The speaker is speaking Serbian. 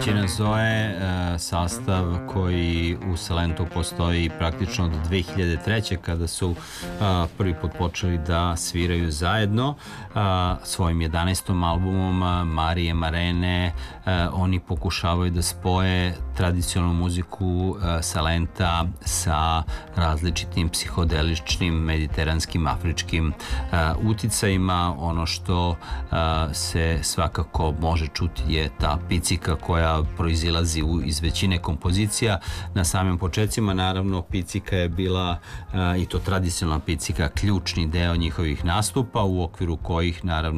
Domaćina Zoe, sastav koji u Salentu postoji praktično od 2003. kada su prvi put počeli da sviraju zajedno svojim 11. albumom Marije Marene. Oni pokušavaju da spoje tradicionalnu muziku Salenta sa različitim psihodeličnim, mediteranskim, afričkim uticajima. Ono što se svakako može čuti je ta picika koja proizilazi iz većine kompozicija. Na samim početcima naravno picika je bila, i to tradicionalna picika, ključni deo njihovih nastupa u okviru kojih naravno